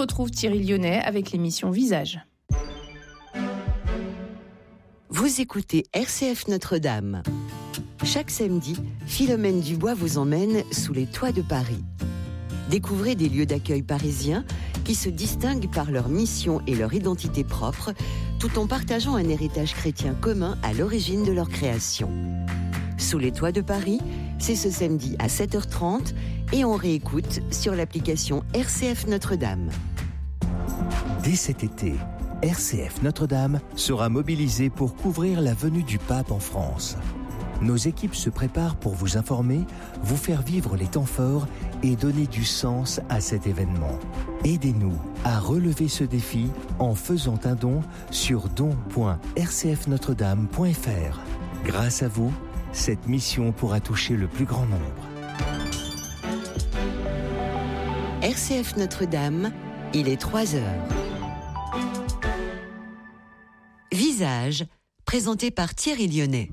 retrouve Thierry Lyonnais avec l'émission Visage. Vous écoutez RCF Notre-Dame. Chaque samedi, Philomène Dubois vous emmène sous les toits de Paris. Découvrez des lieux d'accueil parisiens qui se distinguent par leur mission et leur identité propre, tout en partageant un héritage chrétien commun à l'origine de leur création. Sous les toits de Paris, c'est ce samedi à 7h30 et on réécoute sur l'application RCF Notre-Dame. Dès cet été, RCF Notre-Dame sera mobilisée pour couvrir la venue du pape en France. Nos équipes se préparent pour vous informer, vous faire vivre les temps forts et donner du sens à cet événement. Aidez-nous à relever ce défi en faisant un don sur don.rcfnotredame.fr. Grâce à vous, cette mission pourra toucher le plus grand nombre. RCF Notre-Dame, il est 3h. Visage, présenté par Thierry Lyonnais.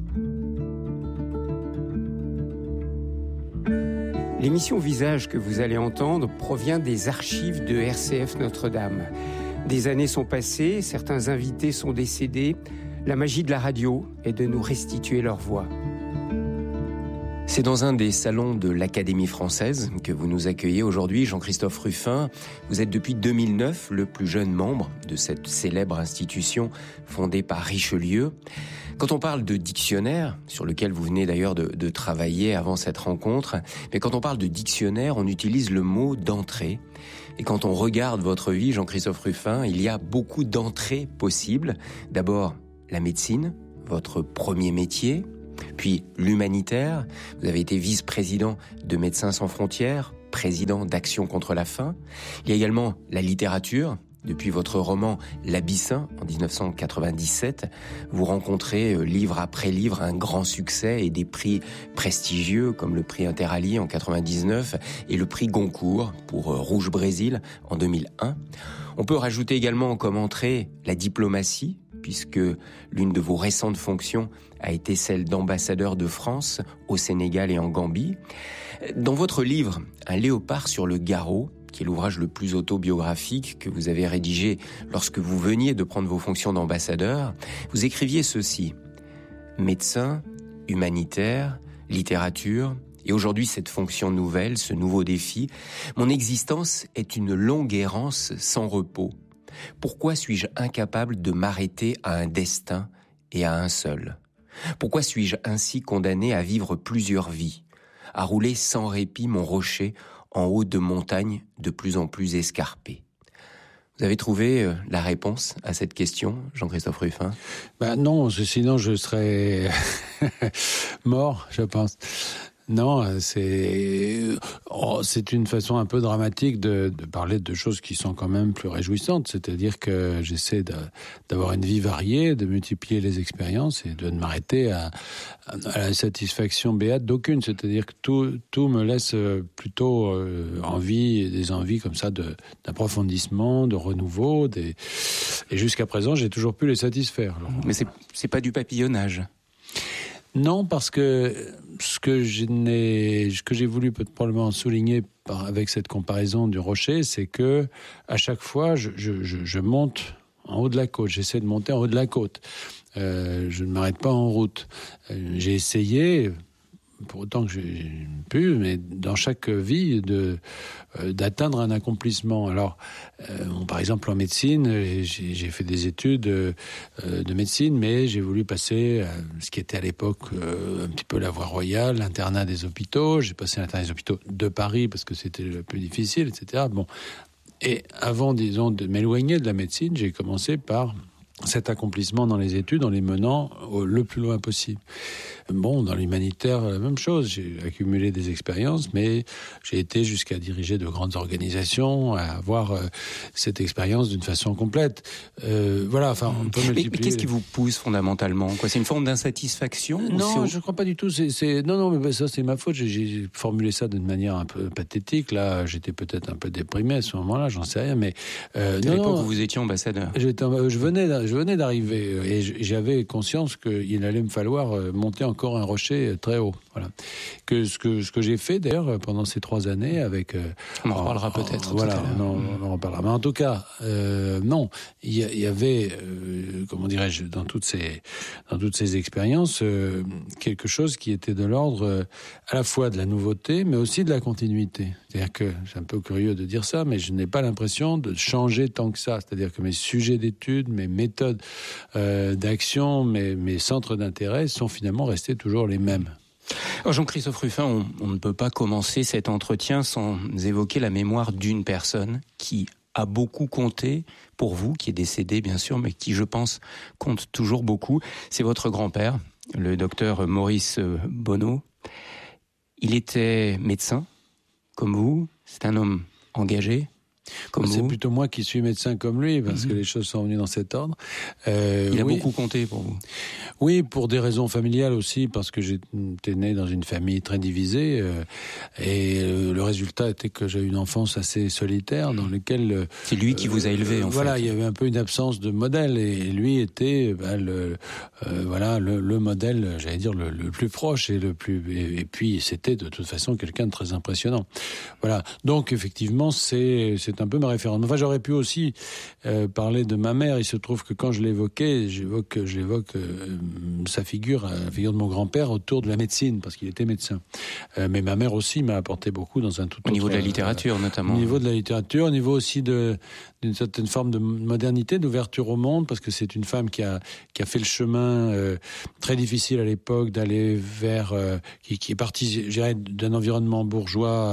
L'émission Visage que vous allez entendre provient des archives de RCF Notre-Dame. Des années sont passées, certains invités sont décédés. La magie de la radio est de nous restituer leur voix. C'est dans un des salons de l'Académie française que vous nous accueillez aujourd'hui, Jean-Christophe Rufin. Vous êtes depuis 2009 le plus jeune membre de cette célèbre institution fondée par Richelieu. Quand on parle de dictionnaire, sur lequel vous venez d'ailleurs de travailler avant cette rencontre, mais quand on parle de dictionnaire, on utilise le mot d'entrée. Et quand on regarde votre vie, Jean-Christophe Rufin, il y a beaucoup d'entrées possibles. D'abord, la médecine, votre premier métier, puis l'humanitaire. Vous avez été vice-président de Médecins sans frontières, président d'Action contre la faim. Il y a également la littérature. Depuis votre roman L'Abyssin en 1997, vous rencontrez livre après livre un grand succès et des prix prestigieux comme le prix Interallié en 99 et le prix Goncourt pour Rouge Brésil en 2001. On peut rajouter également comme entrée la diplomatie, puisque l'une de vos récentes fonctions a été celle d'ambassadeur de France au Sénégal et en Gambie. Dans votre livre Un léopard sur le garrot, qui est l'ouvrage le plus autobiographique que vous avez rédigé lorsque vous veniez de prendre vos fonctions d'ambassadeur, vous écriviez ceci: médecin, humanitaire, littérature, et aujourd'hui cette fonction nouvelle, ce nouveau défi, mon existence est une longue errance sans repos. Pourquoi suis-je incapable de m'arrêter à un destin et à un seul? Pourquoi suis-je ainsi condamné à vivre plusieurs vies, à rouler sans répit mon rocher en haut de montagnes de plus en plus escarpées? Vous avez trouvé la réponse à cette question, Jean-Christophe Rufin? Non, sinon je serais mort, je pense. Non, c'est une façon un peu dramatique de parler de choses qui sont quand même plus réjouissantes. C'est-à-dire que j'essaie d'avoir une vie variée, de multiplier les expériences et de ne m'arrêter à la satisfaction béate d'aucune. C'est-à-dire que tout me laisse plutôt des envies comme ça d'approfondissement, de renouveau. Et jusqu'à présent, j'ai toujours pu les satisfaire. Alors, mais c'est pas du papillonnage. Non, parce que ce que j'ai voulu probablement souligner avec cette comparaison du rocher, c'est que à chaque fois, je monte en haut de la côte. J'essaie de monter en haut de la côte. Je ne m'arrête pas en route. J'ai essayé, pour autant que j'ai pu, mais dans chaque vie, d'atteindre un accomplissement. Alors, par exemple, en médecine, j'ai fait des études de médecine, mais j'ai voulu passer ce qui était à l'époque un petit peu la voie royale, l'internat des hôpitaux. J'ai passé l'internat des hôpitaux de Paris parce que c'était le plus difficile, etc. Bon. Et avant, disons, de m'éloigner de la médecine, j'ai commencé par cet accomplissement dans les études en les menant le plus loin possible. Bon, dans l'humanitaire, la même chose. J'ai accumulé des expériences, mais j'ai été jusqu'à diriger de grandes organisations, à avoir cette expérience d'une façon complète. Voilà, enfin, on peut multiplier. Mais qu'est-ce qui vous pousse fondamentalement? C'est une forme d'insatisfaction? Non, je ne crois pas du tout. Non, mais ça, c'est ma faute. J'ai formulé ça d'une manière un peu pathétique. Là, j'étais peut-être un peu déprimé à ce moment-là, j'en sais rien. Mais à l'époque où vous étiez ambassadeur. Je venais d'arriver et j'avais conscience qu'il allait me falloir monter encore un rocher très haut. Voilà. Ce que j'ai fait d'ailleurs pendant ces 3 années avec. On en reparlera peut-être. Voilà, tout à l'heure. on en reparlera. Mais en tout cas, non, il y avait, comment dirais-je, dans toutes ces expériences, quelque chose qui était de l'ordre à la fois de la nouveauté, mais aussi de la continuité. C'est-à-dire que c'est un peu curieux de dire ça, mais je n'ai pas l'impression de changer tant que ça. C'est-à-dire que mes sujets d'études, mes méthodes d'action, mes centres d'intérêt sont finalement restés toujours les mêmes. Alors Jean-Christophe Ruffin, on ne peut pas commencer cet entretien sans évoquer la mémoire d'une personne qui a beaucoup compté pour vous, qui est décédé bien sûr, mais qui, je pense, compte toujours beaucoup. C'est votre grand-père, le docteur Maurice Bonneau. Il était médecin, comme vous. C'est un homme engagé, comme vous. C'est plutôt moi qui suis médecin comme lui, parce que les choses sont venues dans cet ordre. Il a beaucoup compté pour vous. Oui, pour des raisons familiales aussi, parce que j'étais né dans une famille très divisée, et le résultat était que j'ai eu une enfance assez solitaire, dans laquelle... C'est lui qui vous a élevé, en fait. Voilà, il y avait un peu une absence de modèle, et lui était le modèle, j'allais dire, le plus proche, et puis c'était de toute façon quelqu'un de très impressionnant. Voilà, donc effectivement, c'est un peu ma référence. Enfin, j'aurais pu aussi parler de ma mère. Il se trouve que quand je l'évoquais, j'évoque sa figure, la figure de mon grand-père autour de la médecine, parce qu'il était médecin. Mais ma mère aussi m'a apporté beaucoup dans un tout autre... Au niveau de la littérature, notamment. Au niveau de la littérature, au niveau aussi d'une certaine forme de modernité, d'ouverture au monde, parce que c'est une femme qui a fait le chemin très difficile à l'époque d'aller vers... qui est partie, je dirais, d'un environnement bourgeois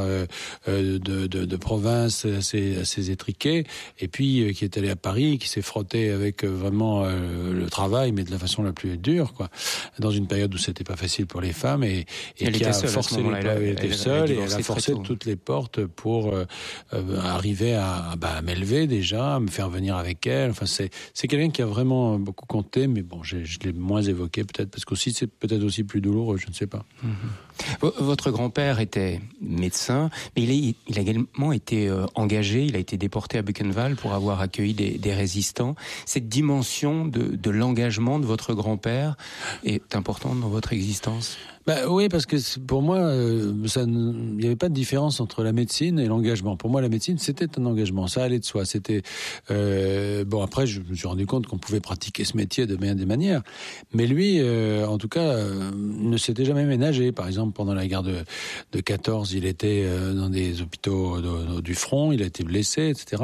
de province assez étriqué, et puis qui est allée à Paris, qui s'est frottée avec vraiment le travail, mais de la façon la plus dure, quoi, dans une période où c'était pas facile pour les femmes, et qui a forcé elle était seule, et elle a forcé toutes les portes pour arriver à m'élever déjà, à me faire venir avec elle. Enfin, c'est quelqu'un qui a vraiment beaucoup compté, mais bon, je l'ai moins évoqué peut-être, parce qu'aussi c'est peut-être aussi plus douloureux, je ne sais pas. Votre grand-père était médecin, mais il a également été engagé, il a été déporté à Buchenwald pour avoir accueilli des résistants. Cette dimension de l'engagement de votre grand-père est importante dans votre existence ? Oui, parce que pour moi, il n'y avait pas de différence entre la médecine et l'engagement. Pour moi, la médecine, c'était un engagement, ça allait de soi. C'était après, je me suis rendu compte qu'on pouvait pratiquer ce métier de bien des manières. Mais lui, en tout cas, ne s'était jamais ménagé. Par exemple, pendant la guerre de 14, il était dans des hôpitaux du front, il a été blessé, etc.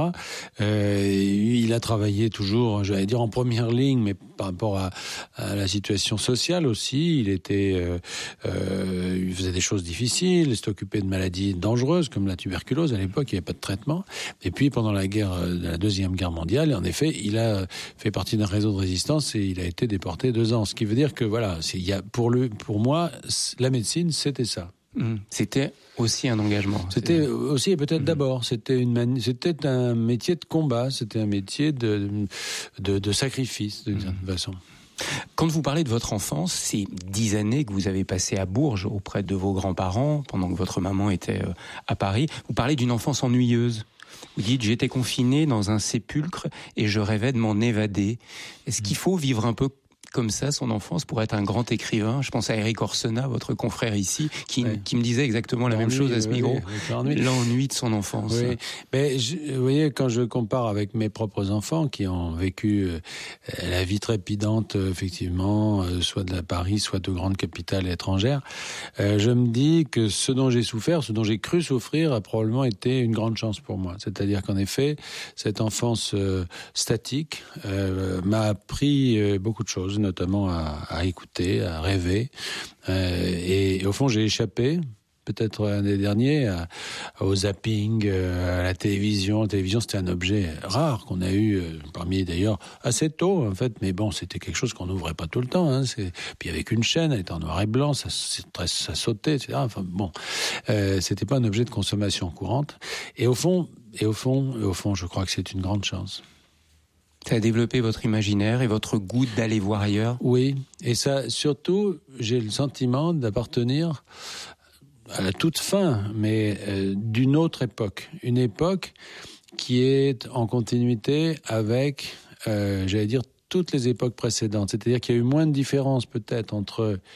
Il a travaillé toujours, j'allais dire, en première ligne, mais par rapport à la situation sociale aussi. Il faisait des choses difficiles, il s'est occupé de maladies dangereuses comme la tuberculose. À l'époque, il n'y avait pas de traitement. Et puis, pendant la Deuxième Guerre mondiale, en effet, il a fait partie d'un réseau de résistance et il a été déporté 2 ans. Ce qui veut dire que, voilà, pour moi, la médecine, c'était ça. C'était aussi un engagement. C'était aussi, et peut-être d'abord, c'était un métier de combat, c'était un métier de sacrifice, d'une certaine façon. Quand vous parlez de votre enfance, ces 10 années que vous avez passées à Bourges auprès de vos grands-parents, pendant que votre maman était à Paris, vous parlez d'une enfance ennuyeuse. Vous dites, j'étais confiné dans un sépulcre et je rêvais de m'en évader. Est-ce qu'il faut vivre un peu comme ça son enfance pour être un grand écrivain? Je pense à Éric Orsena, votre confrère ici, qui me disait exactement la même chose à ce micro. L'ennui de son enfance. Oui. Mais vous voyez, quand je compare avec mes propres enfants qui ont vécu la vie trépidante, effectivement, soit de la Paris, soit de grandes capitales étrangères, je me dis que ce dont j'ai souffert, ce dont j'ai cru souffrir, a probablement été une grande chance pour moi. C'est-à-dire qu'en effet, cette enfance statique m'a appris beaucoup de choses, notamment à écouter, à rêver. Et au fond, j'ai échappé, peut-être un des derniers, au zapping, à la télévision. La télévision, c'était un objet rare qu'on a eu, parmi d'ailleurs, assez tôt, en fait. Mais bon, c'était quelque chose qu'on n'ouvrait pas tout le temps. Puis avec une chaîne, elle était en noir et blanc, ça sautait, etc. Enfin bon, c'était pas un objet de consommation courante. Et au fond, je crois que c'est une grande chance. Ça a développé votre imaginaire et votre goût d'aller voir ailleurs. Oui, et ça, surtout, j'ai le sentiment d'appartenir à la toute fin, mais d'une autre époque. Une époque qui est en continuité avec, j'allais dire, toutes les époques précédentes. C'est-à-dire qu'il y a eu moins de différence peut-être entre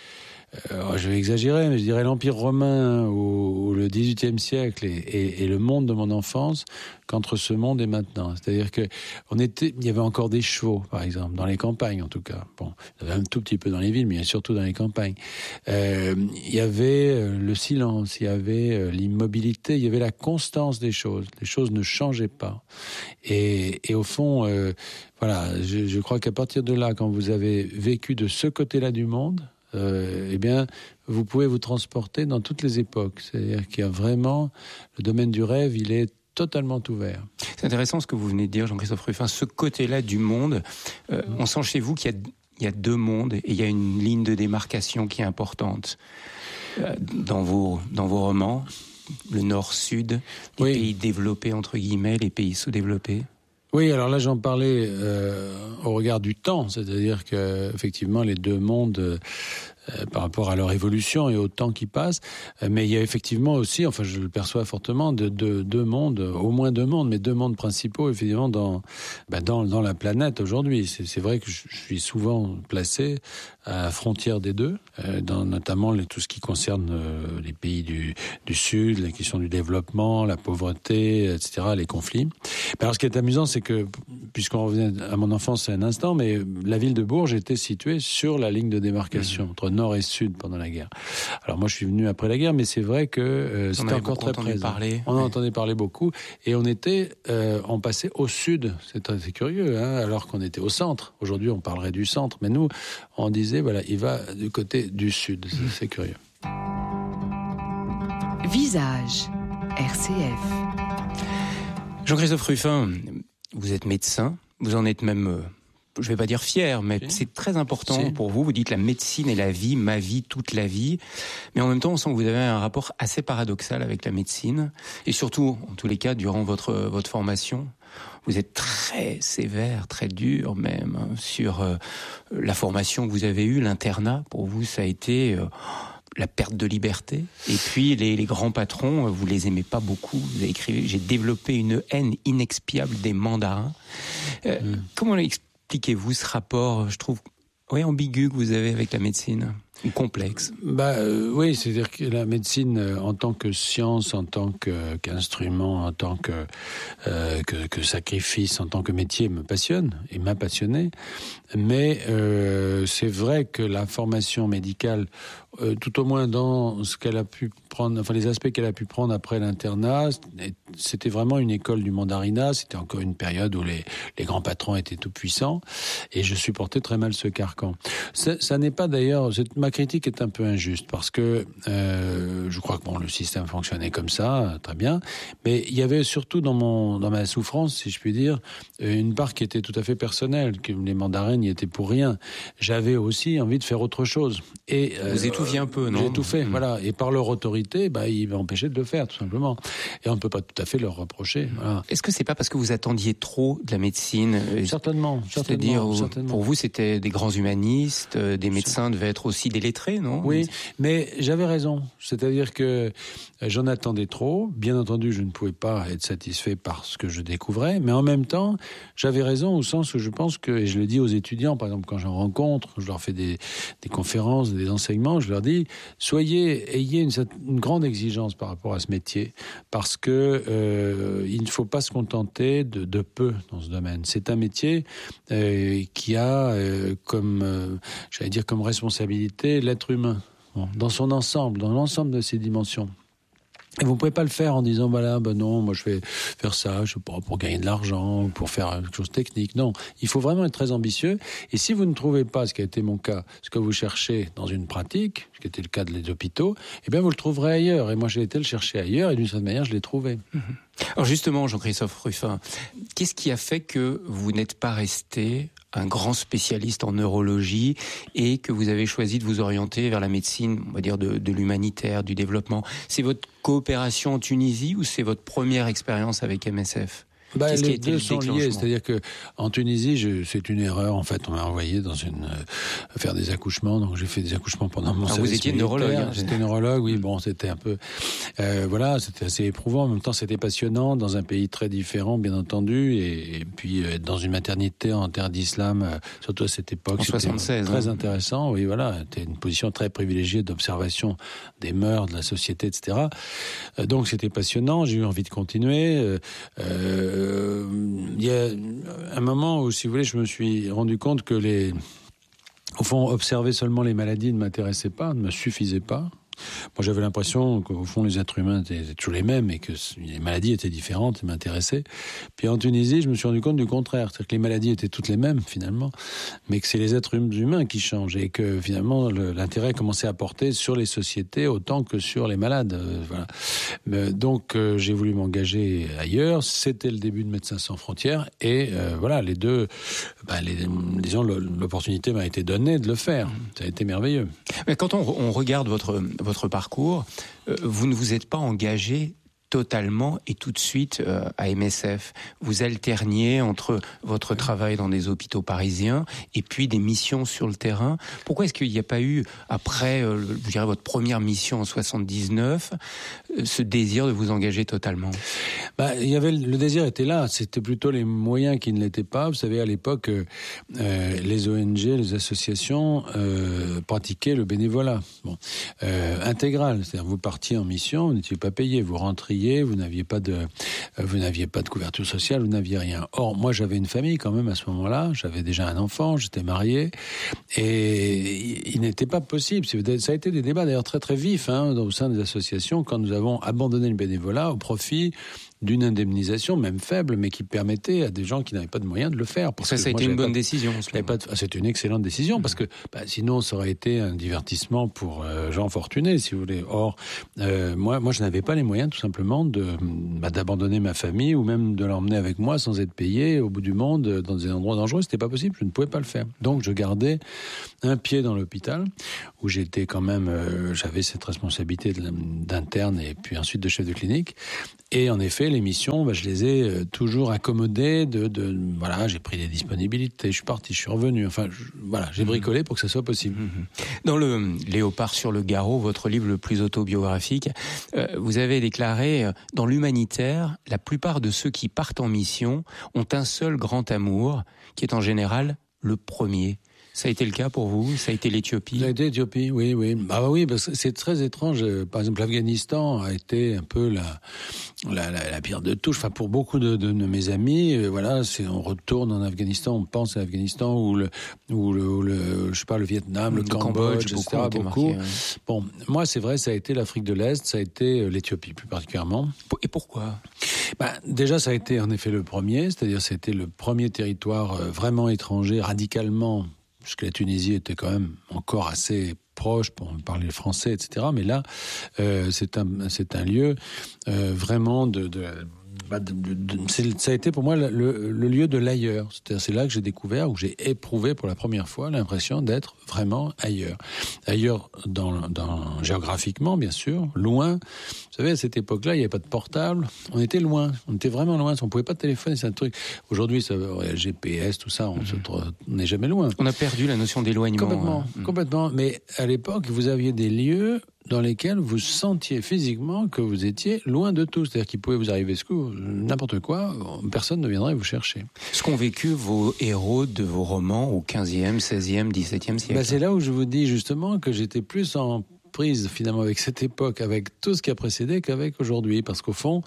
je vais exagérer, mais je dirais l'Empire romain ou le XVIIIe siècle et le monde de mon enfance qu'entre ce monde et maintenant. C'est-à-dire que il y avait encore des chevaux, par exemple, dans les campagnes en tout cas. Bon, il y avait un tout petit peu dans les villes, mais surtout dans les campagnes. Il y avait le silence, il y avait l'immobilité, il y avait la constance des choses. Les choses ne changeaient pas. Et au fond, voilà, je crois qu'à partir de là, quand vous avez vécu de ce côté-là du monde, eh bien, vous pouvez vous transporter dans toutes les époques. C'est-à-dire qu'il y a vraiment le domaine du rêve, il est totalement ouvert. C'est intéressant ce que vous venez de dire, Jean-Christophe Ruffin. Ce côté-là du monde, on sent chez vous qu'il y a deux mondes et il y a une ligne de démarcation qui est importante dans vos romans. Le nord-sud, les pays développés entre guillemets, les pays sous-développés. Oui, alors là j'en parlais au regard du temps, c'est-à-dire que effectivement les deux mondes par rapport à leur évolution et au temps qui passe, mais il y a effectivement aussi, enfin je le perçois fortement, deux mondes, au moins deux mondes, mais deux mondes principaux effectivement dans la planète aujourd'hui. C'est vrai que je suis souvent placé à la frontière des deux, dans notamment tout ce qui concerne les pays du Sud, la question du développement, la pauvreté, etc., les conflits. Mais alors ce qui est amusant, c'est que, puisqu'on revient à mon enfance un instant, mais la ville de Bourges était située sur la ligne de démarcation entre nord et sud pendant la guerre. Alors moi je suis venu après la guerre, mais c'est vrai que c'était encore très présent. On en entendait parler beaucoup, et on passait au sud. C'est très curieux, hein, alors qu'on était au centre. Aujourd'hui on parlerait du centre, mais nous on disait voilà, il va du côté du sud. C'est curieux. Visage, RCF. Jean-Christophe Ruffin, vous êtes médecin, vous en êtes même, je ne vais pas dire fier, mais c'est très important pour vous. Vous dites la médecine est la vie, ma vie, toute la vie. Mais en même temps, on sent que vous avez un rapport assez paradoxal avec la médecine. Et surtout, en tous les cas, durant votre formation, vous êtes très sévère, très dur même, sur la formation que vous avez eue, l'internat. Pour vous, ça a été la perte de liberté. Et puis, les grands patrons, vous les aimez pas beaucoup. Vous avez écrit « J'ai développé une haine inexpiable des mandarins ». Comment expliquez-vous ce rapport, je trouve, ambigu que vous avez avec la médecine ? Ou complexe. Oui, c'est-à-dire que la médecine, en tant que science, en tant qu'instrument, en tant que sacrifice, en tant que métier, me passionne et m'a passionné. Mais c'est vrai que la formation médicale, tout au moins dans ce qu'elle a pu prendre, enfin les aspects qu'elle a pu prendre après l'internat, c'était vraiment une école du mandarinat. C'était encore une période où les grands patrons étaient tout puissants, et je supportais très mal ce carcan. Ça n'est pas d'ailleurs. Ma critique est un peu injuste parce que je crois que le système fonctionnait comme ça, très bien, mais il y avait surtout dans ma souffrance, si je puis dire, une part qui était tout à fait personnelle, que les mandarins n'y étaient pour rien. J'avais aussi envie de faire autre chose. Et vous étouffiez un peu, non ? J'ai étouffé, voilà. Et par leur autorité, ils m'empêchaient de le faire, tout simplement. Et on ne peut pas tout à fait leur reprocher. Voilà. Est-ce que c'est pas parce que vous attendiez trop de la médecine ? Certainement. C'est-à-dire, pour vous, c'était des grands humanistes, des médecins devaient être aussi des lettrés, non ? Oui, mais j'avais raison. C'est-à-dire que j'en attendais trop. Bien entendu, je ne pouvais pas être satisfait par ce que je découvrais, mais en même temps, j'avais raison au sens où je pense que, et je le dis aux étudiants, par exemple, quand j'en rencontre, je leur fais des conférences, des enseignements, je leur dis, ayez une grande exigence par rapport à ce métier, parce que il ne faut pas se contenter de peu dans ce domaine. C'est un métier qui a comme responsabilité l'être humain, dans son ensemble, dans l'ensemble de ses dimensions. Et vous ne pouvez pas le faire en disant, non, moi je vais faire ça, je sais pas, pour gagner de l'argent, ou pour faire quelque chose de technique. Non, il faut vraiment être très ambitieux. Et si vous ne trouvez pas, ce qui a été mon cas, ce que vous cherchez dans une pratique, ce qui était le cas des hôpitaux, eh bien vous le trouverez ailleurs. Et moi j'ai été le chercher ailleurs, et d'une certaine manière je l'ai trouvé. Alors justement, Jean-Christophe Ruffin, qu'est-ce qui a fait que vous n'êtes pas resté un grand spécialiste en neurologie et que vous avez choisi de vous orienter vers la médecine, on va dire, de l'humanitaire, du développement ? C'est votre coopération en Tunisie ou c'est votre première expérience avec MSF ? Qu'est-ce qui a Les été deux le sont liés, déclenchement ? c'est-à-dire que en Tunisie, c'est une erreur. En fait, on m'a envoyé faire des accouchements, donc j'ai fait des accouchements pendant mon service. Vous étiez neurologue. J'étais neurologue, oui. Bon, c'était un peu, c'était assez éprouvant. En même temps, c'était passionnant dans un pays très différent, bien entendu, et puis être dans une maternité en terre d'islam, surtout à cette époque, en c'était 76, très intéressant. Oui, voilà, c'était une position très privilégiée d'observation des mœurs, de la société, etc. Donc c'était passionnant. J'ai eu envie de continuer. Il y a un moment où, si vous voulez, je me suis rendu compte que au fond, observer seulement les maladies ne m'intéressait pas, ne me suffisait pas. Moi, j'avais l'impression qu'au fond, les êtres humains étaient toujours les mêmes et que les maladies étaient différentes et m'intéressaient. Puis en Tunisie, je me suis rendu compte du contraire. C'est-à-dire que les maladies étaient toutes les mêmes, finalement, mais que c'est les êtres humains qui changent et que, finalement, l'intérêt commençait à porter sur les sociétés autant que sur les malades. Voilà. Donc, j'ai voulu m'engager ailleurs. C'était le début de Médecins sans frontières et voilà, les deux, disons, l'opportunité m'a été donnée de le faire. Ça a été merveilleux. Mais quand on regarde votre parcours, vous ne vous êtes pas engagé totalement et tout de suite à MSF. Vous alterniez entre votre travail dans des hôpitaux parisiens et puis des missions sur le terrain. Pourquoi est-ce qu'il n'y a pas eu, après je dirais votre première mission en 79, ce désir de vous engager totalement ? Il y avait, le désir était là, c'était plutôt les moyens qui ne l'étaient pas. Vous savez, à l'époque, les ONG, les associations pratiquaient le bénévolat intégral. C'est-à-dire, vous partiez en mission, vous n'étiez pas payé, vous rentriez, vous n'aviez pas de couverture sociale, vous n'aviez rien. Or, moi, j'avais une famille quand même à ce moment-là. J'avais déjà un enfant, j'étais marié, et il n'était pas possible. Ça a été des débats d'ailleurs très très vifs au sein des associations quand nous avons abandonné le bénévolat au profit d'une indemnisation, même faible, mais qui permettait à des gens qui n'avaient pas de moyens de le faire. Ça a été une bonne décision. C'était une excellente décision, parce que sinon, ça aurait été un divertissement pour gens fortunés, si vous voulez. Or, moi, je n'avais pas les moyens, tout simplement, d'abandonner ma famille, ou même de l'emmener avec moi sans être payé au bout du monde, dans des endroits dangereux. C'était pas possible, je ne pouvais pas le faire. Donc, je gardais un pied dans l'hôpital, où j'étais quand même, j'avais cette responsabilité d'interne et puis ensuite de chef de clinique. Et en effet, les missions, je les ai toujours accommodées voilà, j'ai pris des disponibilités, je suis parti, je suis revenu. Enfin, j'ai bricolé pour que ça soit possible. Dans le Léopard sur le garrot, votre livre le plus autobiographique, vous avez déclaré, dans l'humanitaire, la plupart de ceux qui partent en mission ont un seul grand amour, qui est en général le premier. Ça a été le cas pour vous ? Ça a été l'Éthiopie ? Ça a été l'Éthiopie, oui. Oui, parce que c'est très étrange. Par exemple, l'Afghanistan a été un peu la pire de touche. Enfin, pour beaucoup de mes amis, on retourne en Afghanistan, on pense à l'Afghanistan ou le Vietnam, le Cambodge, etc. Beaucoup. Marqué, ouais. Bon, moi, c'est vrai, ça a été l'Afrique de l'Est, ça a été l'Éthiopie plus particulièrement. Et pourquoi ? Déjà, ça a été en effet le premier, c'est-à-dire c'était le premier territoire vraiment étranger, radicalement, puisque la Tunisie était quand même encore assez proche pour parler français, etc. Mais là, c'est un lieu vraiment ça a été pour moi le lieu de l'ailleurs. C'est-à-dire, c'est là que j'ai découvert, où j'ai éprouvé pour la première fois l'impression d'être vraiment ailleurs. Ailleurs géographiquement, bien sûr, loin. Vous savez, à cette époque-là, il n'y avait pas de portable. On était loin. On était vraiment loin. On ne pouvait pas téléphoner, c'est un truc. Aujourd'hui, GPS, tout ça, on n'est jamais loin. On a perdu la notion d'éloignement. Complètement. Mais à l'époque, vous aviez des lieux dans lesquels vous sentiez physiquement que vous étiez loin de tout. C'est-à-dire qu'il pouvait vous arriver n'importe quoi, personne ne viendrait vous chercher. Ce qu'ont vécu vos héros de vos romans au 15e, 16e, 17e siècle. C'est là où je vous dis justement que j'étais plus en prise finalement avec cette époque, avec tout ce qui a précédé, qu'avec aujourd'hui, parce qu'au fond,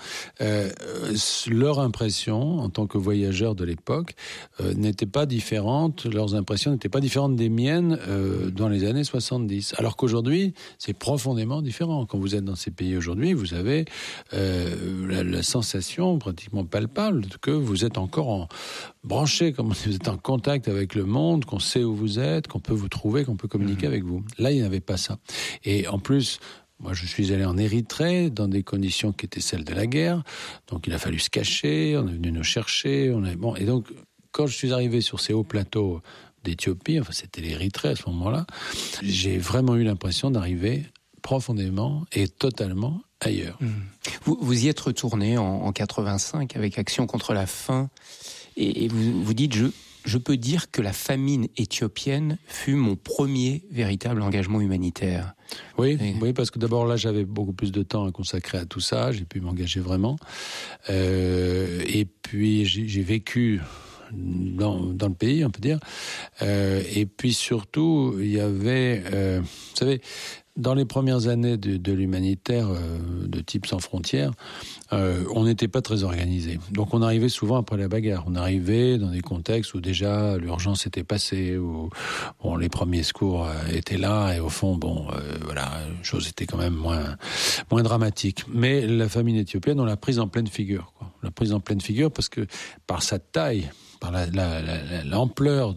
leur impression en tant que voyageurs de l'époque n'était pas différente, leurs impressions n'étaient pas différentes des miennes dans les années 70. Alors qu'aujourd'hui, c'est profondément différent. Quand vous êtes dans ces pays aujourd'hui, vous avez la sensation pratiquement palpable que vous êtes encore branché, comme vous êtes en contact avec le monde, qu'on sait où vous êtes, qu'on peut vous trouver, qu'on peut communiquer avec vous. Là, il n'y avait pas ça. Et en plus, moi, je suis allé en Érythrée dans des conditions qui étaient celles de la guerre. Donc, il a fallu se cacher. On est venu nous chercher. Et donc, quand je suis arrivé sur ces hauts plateaux d'Éthiopie, enfin, c'était l'Érythrée à ce moment-là, j'ai vraiment eu l'impression d'arriver profondément et totalement ailleurs. Vous y êtes retourné en 85 avec Action contre la faim et vous dites je peux dire que la famine éthiopienne fut mon premier véritable engagement humanitaire. Oui, parce que d'abord là, j'avais beaucoup plus de temps à consacrer à tout ça. J'ai pu m'engager vraiment. Et puis, j'ai vécu dans le pays, on peut dire. Et puis surtout, il y avait... vous savez, dans les premières années de l'humanitaire de type Sans Frontières, on n'était pas très organisé. Donc on arrivait souvent après la bagarre. On arrivait dans des contextes où déjà l'urgence était passée, où les premiers secours étaient là, et au fond, voilà, les choses étaient quand même moins dramatiques. Mais la famine éthiopienne, on l'a prise en pleine figure, quoi. On l'a prise en pleine figure parce que par sa taille, par l'ampleur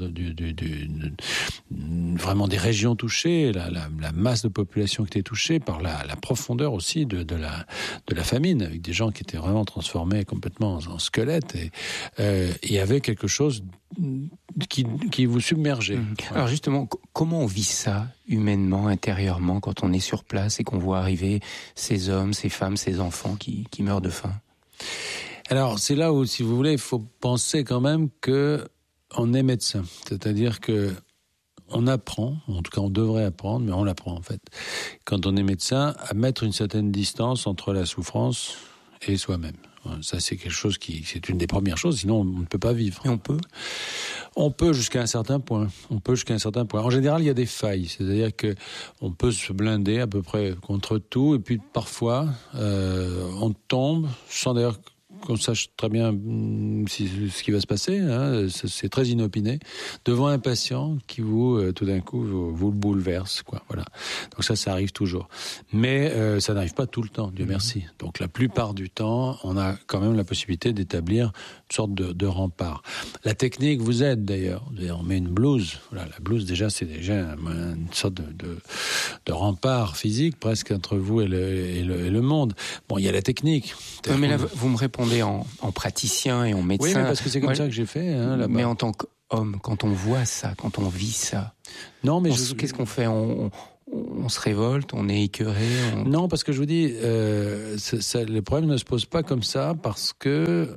vraiment des régions touchées, la masse de population qui était touchée, par la profondeur aussi de la famine, avec des gens qui étaient vraiment transformés complètement en squelettes, et il y avait quelque chose qui vous submergeait. Alors justement, comment on vit ça humainement, intérieurement, quand on est sur place et qu'on voit arriver ces hommes, ces femmes, ces enfants qui meurent de faim? Alors, c'est là où, si vous voulez, il faut penser quand même qu'on est médecin. C'est-à-dire que on apprend, en tout cas on devrait apprendre, mais on l'apprend en fait, quand on est médecin, à mettre une certaine distance entre la souffrance et soi-même. Ça, c'est quelque chose c'est une des premières choses, sinon on ne peut pas vivre. Et on peut jusqu'à un certain point. En général, il y a des failles, c'est-à-dire que on peut se blinder à peu près contre tout, et puis parfois on tombe sans d'ailleurs qu'on sache très bien ce qui va se passer, hein, c'est très inopiné, devant un patient qui tout d'un coup, vous le bouleverse, quoi. Voilà. Donc ça arrive toujours. Mais ça n'arrive pas tout le temps, Dieu merci. Donc la plupart du temps, on a quand même la possibilité d'établir une sorte de rempart. La technique vous aide d'ailleurs. On met une blouse. Voilà, la blouse déjà, c'est déjà une sorte de rempart physique presque entre vous et le monde. Bon, il y a la technique. Mais là, vous me répondez en praticien et en médecin. Oui, mais parce que c'est comme ça que j'ai fait, hein, là-bas. Mais en tant qu'homme, quand on voit ça, quand on vit ça, qu'est-ce qu'on fait? On se révolte, on est écœuré. Non, parce que je vous dis, le problème ne se pose pas comme ça, parce que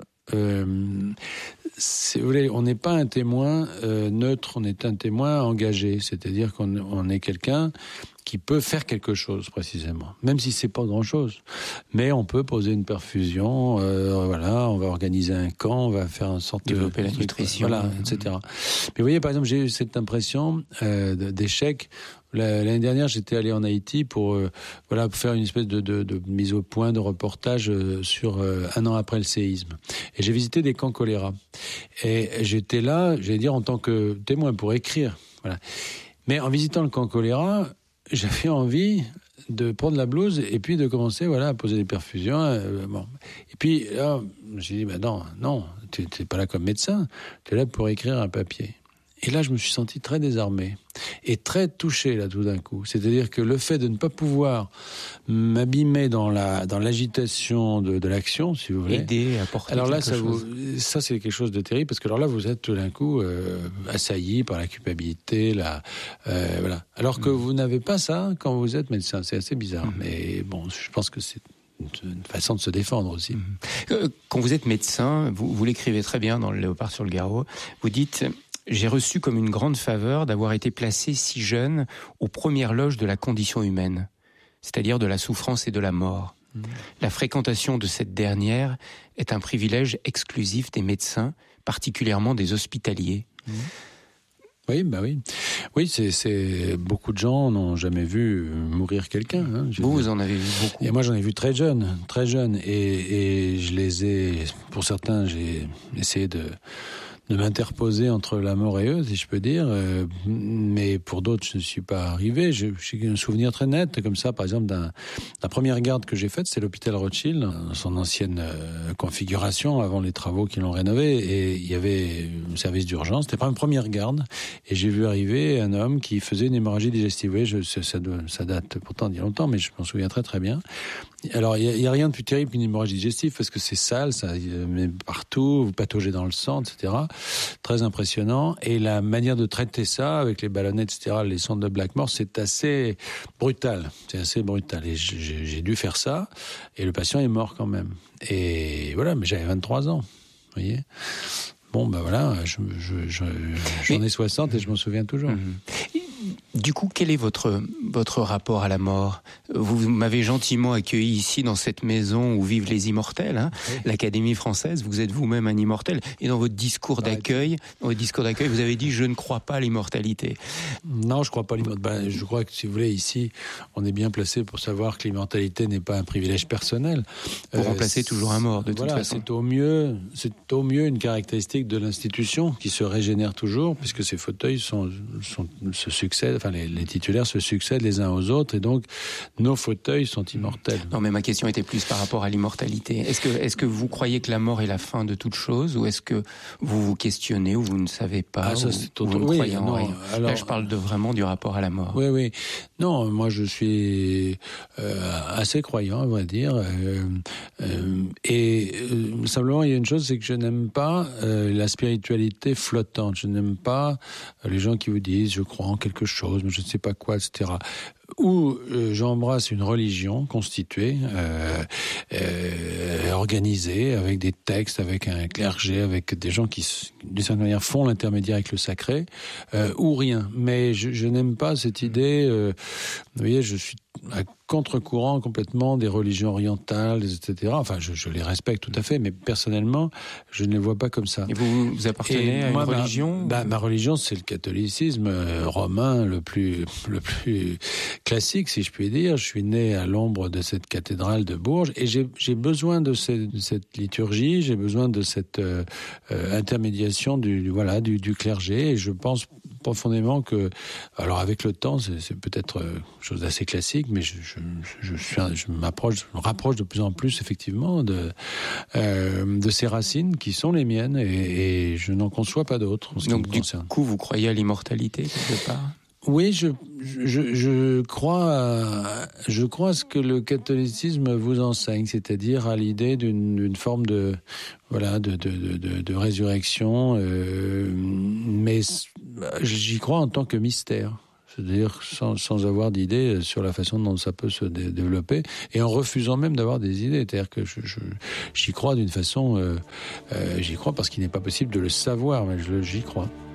si vous voulez, on n'est pas un témoin neutre, on est un témoin engagé, c'est-à-dire qu'on est quelqu'un qui peut faire quelque chose précisément, même si c'est pas grand-chose. Mais on peut poser une perfusion, voilà, on va organiser un camp, on va faire une sorte développer la nutrition, voilà, etc. Mais vous voyez, par exemple, j'ai eu cette impression d'échec. L'année dernière, j'étais allé en Haïti pour faire une espèce de mise au point, de reportage sur un an après le séisme. Et j'ai visité des camps choléra. Et j'étais là, j'allais dire, en tant que témoin pour écrire. Voilà. Mais en visitant le camp choléra, j'avais envie de prendre la blouse et puis de commencer à poser des perfusions. Et puis là, je me suis dit, non, tu n'es pas là comme médecin, tu es là pour écrire un papier. Et là, je me suis senti très désarmé et très touché, là, tout d'un coup. C'est-à-dire que le fait de ne pas pouvoir m'abîmer dans l'agitation de l'action, si vous voulez. Aider, apporter alors là, quelque chose. Ça, c'est quelque chose de terrible, parce que alors là, vous êtes tout d'un coup assailli par la culpabilité, voilà. Alors que vous n'avez pas ça quand vous êtes médecin. C'est assez bizarre. Mais bon, je pense que c'est une façon de se défendre aussi. Quand vous êtes médecin, vous l'écrivez très bien dans Le Léopard sur le Garrot, vous dites... J'ai reçu comme une grande faveur d'avoir été placé si jeune aux premières loges de la condition humaine, c'est-à-dire de la souffrance et de la mort. La fréquentation de cette dernière est un privilège exclusif des médecins, particulièrement des hospitaliers. Oui, oui. Oui, c'est beaucoup de gens n'ont jamais vu mourir quelqu'un. Hein. Vous en avez vu beaucoup. Et moi, j'en ai vu très jeune. Et je les ai, pour certains, j'ai essayé de m'interposer entre la mort et eux, si je peux dire. Mais pour d'autres, je ne suis pas arrivé. J'ai un souvenir très net, comme ça, par exemple, la première garde que j'ai faite, c'est l'hôpital Rothschild, dans son ancienne configuration, avant les travaux qui l'ont rénové. Et il y avait un service d'urgence. C'était pas une première garde. Et j'ai vu arriver un homme qui faisait une hémorragie digestive. Vous voyez, ça date pourtant d'il y a longtemps, mais je m'en souviens très très bien. Alors, il n'y a rien de plus terrible qu'une hémorragie digestive, parce que c'est sale, ça met partout, vous pataugez dans le sang, etc. très impressionnant. Et la manière de traiter ça, avec les ballonnets, etc., les sondes de Blackmore, c'est assez brutal. C'est assez brutal. Et j'ai dû faire ça, et le patient est mort quand même. Et voilà, mais j'avais 23 ans, vous voyez. Bon, ben voilà, j'en ai 60 et je m'en souviens toujours. Du coup, quel est votre rapport à la mort ? Vous m'avez gentiment accueilli ici dans cette maison où vivent les immortels, hein, oui. L'Académie française. Vous êtes vous-même un immortel. Et dans votre discours d'accueil, vous avez dit « je ne crois pas à l'immortalité ». Non, je ne crois pas à l'immortalité. Je crois que, si vous voulez, ici, on est bien placé pour savoir que l'immortalité n'est pas un privilège personnel. Pour remplacer toujours un mort, de toute façon. C'est au mieux une caractéristique de l'institution qui se régénère toujours, puisque ces fauteuils se succèdent. Enfin, les titulaires se succèdent les uns aux autres, et donc nos fauteuils sont immortels. Non, mais ma question était plus par rapport à l'immortalité. Est-ce que vous croyez que la mort est la fin de toute chose, ou est-ce que vous vous questionnez, ou vous ne savez pas, ou vous ne croyez en rien ? Alors, là, je parle vraiment du rapport à la mort. Oui. Non, moi je suis assez croyant, à vrai dire. Simplement, il y a une chose, c'est que je n'aime pas la spiritualité flottante. Je n'aime pas les gens qui vous disent « je crois en quelque chose, mais je ne sais pas quoi, etc. » Où j'embrasse une religion constituée, organisée, avec des textes, avec un clergé, avec des gens qui, d'une certaine manière, font l'intermédiaire avec le sacré, ou rien. Mais je n'aime pas cette idée. Vous voyez, je suis à contre-courant complètement des religions orientales, etc. Enfin, je les respecte tout à fait, mais personnellement, je ne les vois pas comme ça. Et vous appartenez à une religion ? Ma religion, c'est le catholicisme romain le plus classique, si je puis dire. Je suis né à l'ombre de cette cathédrale de Bourges, et j'ai besoin de cette liturgie, j'ai besoin de cette intermédiation du clergé, et je pense profondément que, alors avec le temps, c'est peut-être chose d'assez classique, mais je me rapproche de plus en plus effectivement de ces racines qui sont les miennes, et je n'en conçois pas d'autres en ce qui me concerne. Donc du coup, vous croyez à l'immortalité quelque part ? Oui, je crois à ce que le catholicisme vous enseigne, c'est-à-dire à l'idée d'une forme de résurrection, mais j'y crois en tant que mystère. C'est-à-dire sans avoir d'idée sur la façon dont ça peut se développer, et en refusant même d'avoir des idées. C'est-à-dire que j'y crois d'une façon... j'y crois parce qu'il n'est pas possible de le savoir, mais j'y crois.